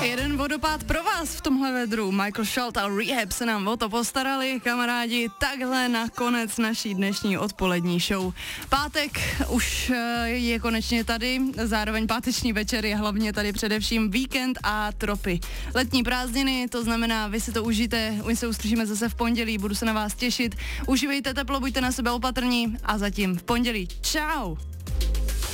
Jeden vodopád pro vás v tomhle vedru. Michael Schultz a Rehab se nám o to postarali, kamarádi, takhle na konec naší dnešní odpolední show. Pátek už je konečně tady, zároveň páteční večer je hlavně tady především víkend a tropy. Letní prázdniny, to znamená, vy si to užijte, my se uslyšíme zase v pondělí, budu se na vás těšit. Užívejte teplo, buďte na sebe opatrní a zatím v pondělí. Čau!